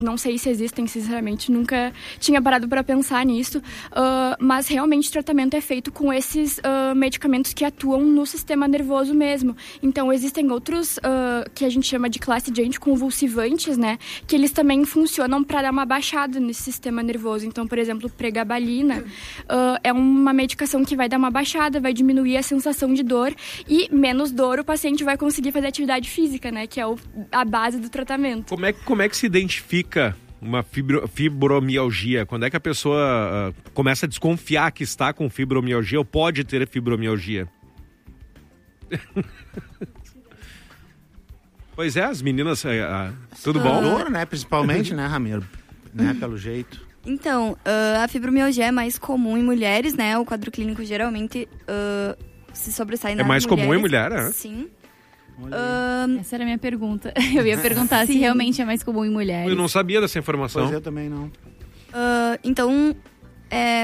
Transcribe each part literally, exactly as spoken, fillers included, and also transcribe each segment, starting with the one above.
Não sei se existem, sinceramente, nunca tinha parado para pensar nisso, uh, mas realmente o tratamento é feito com esses uh, medicamentos que atuam no sistema nervoso mesmo. Então, existem outros uh, que a gente chama de classe de anticonvulsivantes, né, que eles também funcionam para dar uma baixada nesse sistema nervoso. Então, por exemplo, pregabalina uh, é uma medicação que vai dar uma baixada, vai diminuir a sensação de dor e menos dor o paciente vai conseguir fazer atividade física, né, que é o, a base do tratamento. Como é, como é que se identifica uma fibro, fibromialgia? Quando é que a pessoa uh, começa a desconfiar que está com fibromialgia ou pode ter fibromialgia? Pois é, as meninas, uh, uh, tudo ah, bom? Dor, né? Principalmente, né, Ramiro? Né, pelo jeito. Então, uh, a fibromialgia é mais comum em mulheres, né? O quadro clínico geralmente uh, se sobressai nas mulheres. É mais mulheres. comum em mulher, né? Sim. Uh, Essa era a minha pergunta. Eu ia perguntar se realmente é mais comum em mulheres. Eu não sabia dessa informação. Pois eu também não. Uh, então, é,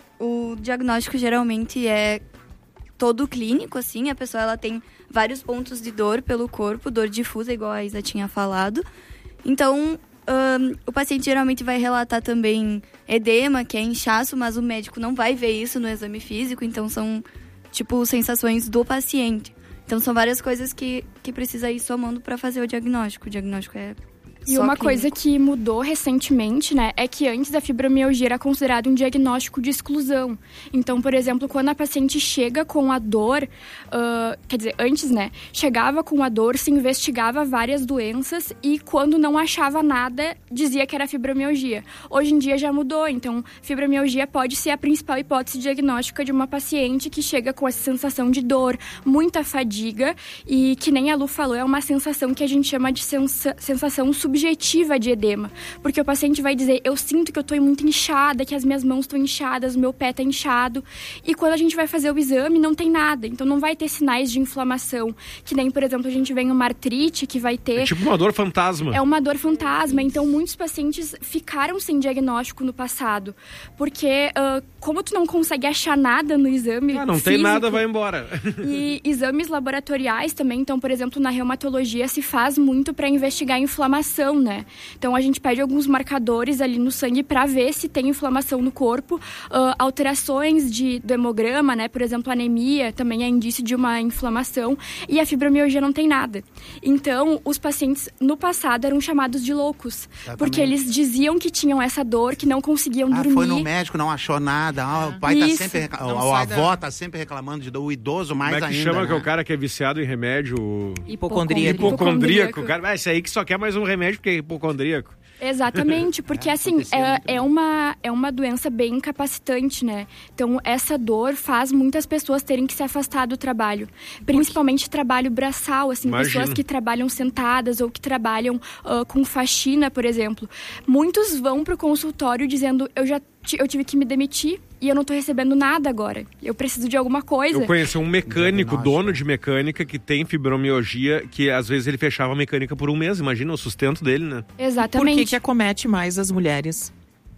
o diagnóstico geralmente é todo clínico, assim. A pessoa ela tem vários pontos de dor pelo corpo, dor difusa, igual a Isa tinha falado. Então, uh, o paciente geralmente vai relatar também edema, que é inchaço, mas o médico não vai ver isso no exame físico. Então, são, tipo, sensações do paciente. Então, são várias coisas que, que precisa ir somando para fazer o diagnóstico. O diagnóstico é E uma coisa que mudou recentemente, né, é que antes a fibromialgia era considerado um diagnóstico de exclusão. Então, por exemplo, quando a paciente chega com a dor, uh, quer dizer, antes, né, chegava com a dor, se investigava várias doenças e quando não achava nada, dizia que era fibromialgia. Hoje em dia já mudou, então fibromialgia pode ser a principal hipótese diagnóstica de uma paciente que chega com essa sensação de dor, muita fadiga e que nem a Lu falou, é uma sensação que a gente chama de sensa- sensação subjetiva. subjetiva de edema, porque o paciente vai dizer, eu sinto que eu estou muito inchada, que as minhas mãos estão inchadas, o meu pé está inchado, e quando a gente vai fazer o exame, não tem nada, então não vai ter sinais de inflamação, que nem, por exemplo, a gente vê uma artrite, que vai ter... É tipo uma dor fantasma. É uma dor fantasma, então muitos pacientes ficaram sem diagnóstico no passado, porque uh, como tu não consegue achar nada no exame Ah, não físico, tem nada, vai embora. E exames laboratoriais também, então, por exemplo, na reumatologia se faz muito para investigar a inflamação, né? Então a gente pede alguns marcadores ali no sangue para ver se tem inflamação no corpo, uh, alterações de, do hemograma, né? Por exemplo, anemia também é indício de uma inflamação e a fibromialgia não tem nada. Então, os pacientes no passado eram chamados de loucos, Exatamente. Porque eles diziam que tinham essa dor, que não conseguiam ah, dormir. Foi no médico, não achou nada, ah, o pai Isso. tá sempre, recla... a avó da... tá sempre reclamando de dor, o idoso mais ainda. Como é que ainda, chama né? que é o cara que é viciado em remédio? Hipocondríaco. Hipocondríaco. Cara, ah, esse aí que só quer mais um remédio porque é hipocondríaco. Exatamente, porque É, assim, é, é, uma, é uma doença bem incapacitante, né? Então, essa dor faz muitas pessoas terem que se afastar do trabalho. Principalmente trabalho braçal, assim, Imagino. pessoas que trabalham sentadas ou que trabalham uh, com faxina, por exemplo. Muitos vão pro consultório dizendo, eu já t- eu tive que me demitir e eu não tô recebendo nada agora. Eu preciso de alguma coisa. Eu conheci um mecânico, dono de mecânica, que tem fibromialgia, que às vezes ele fechava a mecânica por um mês. Imagina o sustento dele, né? Exatamente. Por que que acomete mais as mulheres?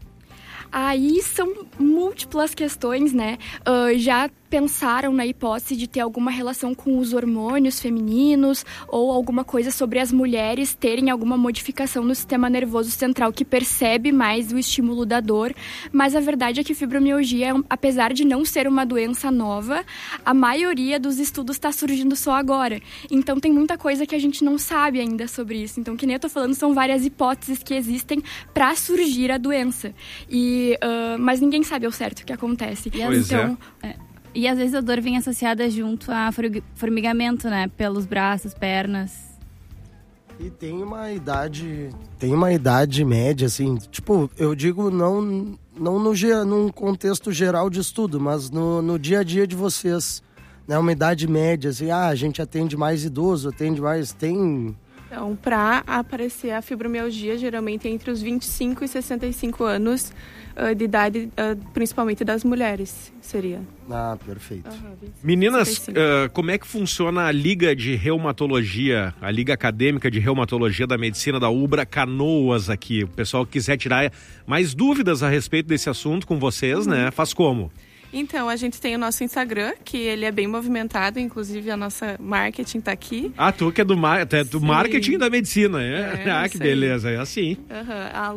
Aí são múltiplas questões, né? Uh, já pensaram na hipótese de ter alguma relação com os hormônios femininos ou alguma coisa sobre as mulheres terem alguma modificação no sistema nervoso central que percebe mais o estímulo da dor, mas a verdade é que fibromialgia, apesar de não ser uma doença nova, a maioria dos estudos está surgindo só agora. Então tem muita coisa que a gente não sabe ainda sobre isso. Então, que nem eu tô falando, são várias hipóteses que existem para surgir a doença. E, uh, mas ninguém sabe ao certo o que acontece. E Pois então, é. E às vezes a dor vem associada junto a formigamento, né? Pelos braços, pernas. E tem uma idade, tem uma idade média, assim, tipo, eu digo não, não no, num contexto geral de estudo, mas no, no dia a dia de vocês, né? Uma idade média, assim, ah, a gente atende mais idoso, atende mais, tem... Então, para aparecer a fibromialgia, geralmente é entre os vinte e cinco e sessenta e cinco anos uh, de idade, uh, principalmente das mulheres, seria. Ah, perfeito. Uhum, Meninas, uh, como é que funciona a Liga de Reumatologia, a Liga Acadêmica de Reumatologia da Medicina da Ubra Canoas aqui? O pessoal que quiser tirar mais dúvidas a respeito desse assunto com vocês, uhum. né? Faz como? Então, a gente tem o nosso Instagram, que ele é bem movimentado, inclusive a nossa marketing tá aqui. Ah, tu que é do, mar... é do marketing da medicina, é? É, ah, que isso aí. beleza, é assim. Uhum. A